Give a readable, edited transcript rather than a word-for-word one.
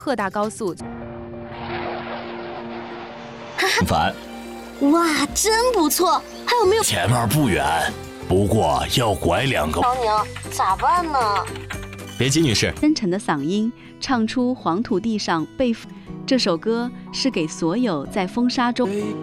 鹤大高速。 烦。 哇，真不错！还有没有？ 前面不远，不过要拐2个。 小宁，咋办呢？ 别急，女士。 深沉的嗓音唱出黄土地上被。这首歌是给所有在风沙中。